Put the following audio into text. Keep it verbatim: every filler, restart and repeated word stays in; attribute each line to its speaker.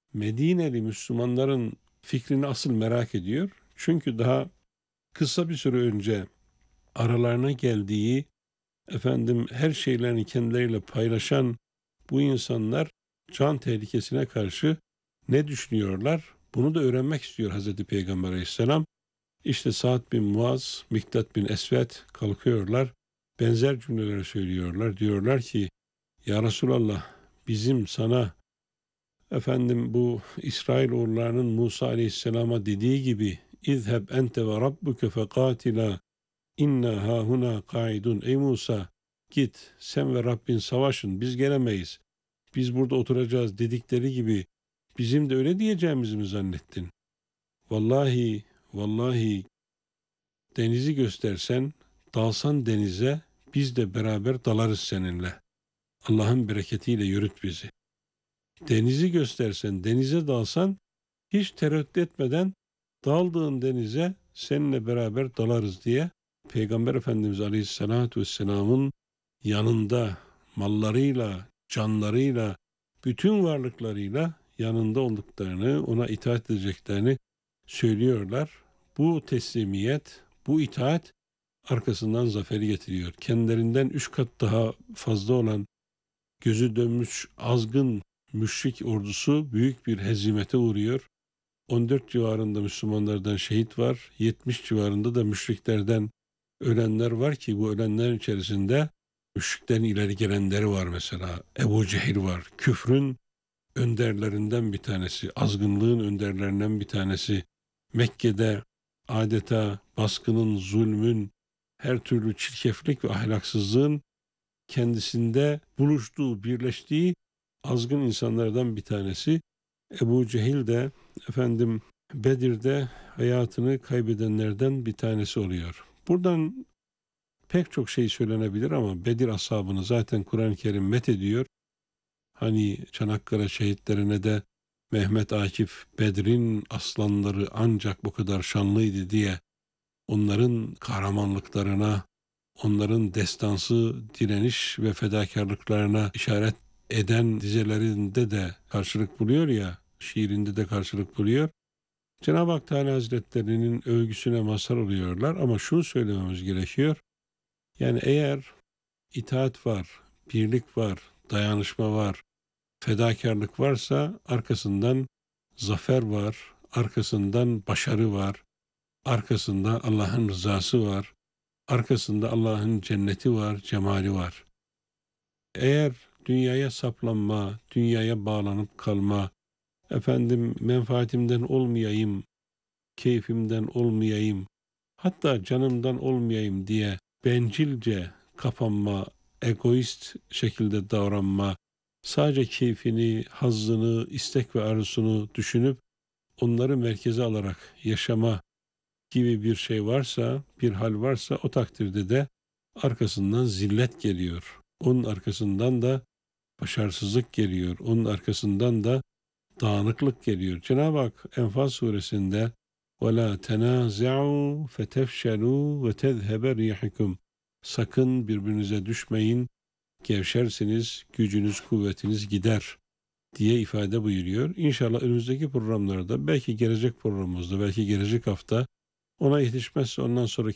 Speaker 1: Medineli Müslümanların fikrini asıl merak ediyor. Çünkü daha kısa bir süre önce aralarına geldiği, efendim her şeylerini kendileriyle paylaşan bu insanlar can tehlikesine karşı ne düşünüyorlar? Bunu da öğrenmek istiyor Hazreti Peygamber Aleyhisselam. İşte Sa'd bin Muaz, Miktat bin Esved kalkıyorlar. Benzer cümleleri söylüyorlar. Diyorlar ki ya Resulallah, bizim sana efendim bu İsrailoğullarının Musa Aleyhisselam'a dediği gibi İzheb ente ve rabbuke fekatila inna hahuna kaidun. Ey Musa, git sen ve Rabbin savaşın, biz gelemeyiz. Biz burada oturacağız dedikleri gibi bizim de öyle diyeceğimizi mi zannettin? Vallahi vallahi denizi göstersen, dalsan denize, biz de beraber dalarız seninle. Allah'ın bereketiyle yürüt bizi. Denizi göstersen, denize dalsan, hiç tereddüt etmeden daldığın denize seninle beraber dalarız diye Peygamber Efendimiz Aleyhisselatü Vesselam'ın yanında mallarıyla, canlarıyla, bütün varlıklarıyla yanında olduklarını, ona itaat edeceklerini söylüyorlar. Bu teslimiyet, bu itaat arkasından zaferi getiriyor. Kendilerinden üç kat daha fazla olan gözü dönmüş azgın müşrik ordusu büyük bir hezimete uğruyor. on dört civarında Müslümanlardan şehit var. yetmiş civarında da müşriklerden ölenler var ki bu ölenlerin içerisinde müşriklerin ileri gelenleri var mesela. Ebu Cehil var. Küfrün önderlerinden bir tanesi. Azgınlığın önderlerinden bir tanesi. Mekke'de adeta baskının, zulmün, her türlü çirkeflik ve ahlaksızlığın kendisinde buluştuğu, birleştiği azgın insanlardan bir tanesi. Ebu Cehil de efendim Bedir'de hayatını kaybedenlerden bir tanesi oluyor. Buradan pek çok şey söylenebilir ama Bedir ashabını zaten Kur'an-ı Kerim methediyor. Hani Çanakkale şehitlerine de Mehmet Akif Bedir'in aslanları ancak bu kadar şanlıydı diye onların kahramanlıklarına, onların destansı direniş ve fedakarlıklarına işaret eden dizelerinde de karşılık buluyor ya, şiirinde de karşılık buluyor. Cenab-ı Hak Teala Hazretleri'nin övgüsüne mazhar oluyorlar ama şunu söylememiz gerekiyor. Yani eğer itaat var, birlik var, dayanışma var, fedakarlık varsa arkasından zafer var, arkasından başarı var, arkasında Allah'ın rızası var, arkasında Allah'ın cenneti var, cemali var. Eğer dünyaya saplanma, dünyaya bağlanıp kalma, efendim menfaatimden olmayayım, keyfimden olmayayım, hatta canımdan olmayayım diye bencilce kapanma, egoist şekilde davranma, sadece keyfini, hazzını, istek ve arzusunu düşünüp onları merkeze alarak yaşama gibi bir şey varsa, bir hal varsa o takdirde de arkasından zillet geliyor. Onun arkasından da başarısızlık geliyor. Onun arkasından da dağınıklık geliyor. Cenab-ı Hak Enfal suresinde وَلَا تَنَازِعُوا فَتَفْشَلُوا وَتَذْهَبَ رِيحِكُمْ Sakın birbirinize düşmeyin, gevşersiniz, gücünüz, kuvvetiniz gider diye ifade buyuruyor. İnşallah önümüzdeki programlarda, belki gelecek programımızda, belki gelecek hafta ona yetişmezse ondan sonraki